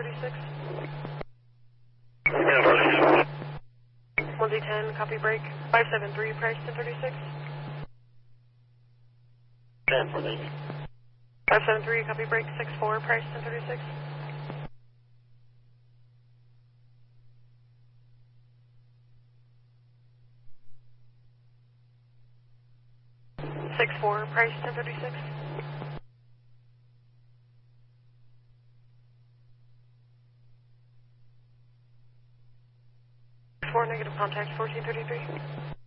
1036. Yeah, 1Z10, copy break. 573, price 1036. 10 for me. 573, copy break. 64, price 1036. 64, price 1036. 64, negative contact 1433.